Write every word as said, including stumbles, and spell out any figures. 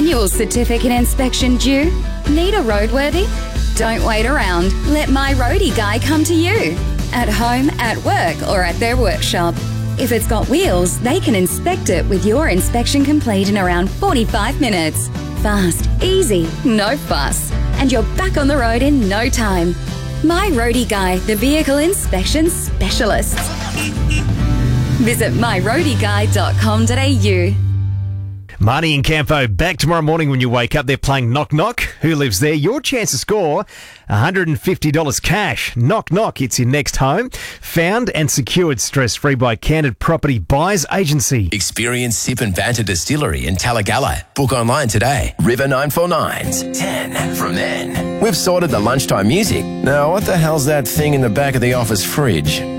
annual certificate inspection due? Need a roadworthy? Don't wait around. Let My Roadie Guy come to you. At home, at work, or at their workshop. If it's got wheels, they can inspect it with your inspection complete in around forty-five minutes. Fast, easy, no fuss. And you're back on the road in no time. My Roadie Guy, the vehicle inspection specialist. Visit my roadie guy dot com dot a u. Marnie and Campo back tomorrow morning when you wake up. They're playing Knock Knock. Who lives there? Your chance to score one hundred fifty dollars cash. Knock Knock. It's your next home. Found and secured stress-free by Candid Property Buyers Agency. Experience Sip and Banter Distillery in Talagalla. Book online today. River nine four nines. ten from then. We've sorted the lunchtime music. Now, what the hell's that thing in the back of the office fridge?